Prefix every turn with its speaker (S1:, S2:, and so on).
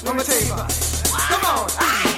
S1: Let me tell you about it. Come on.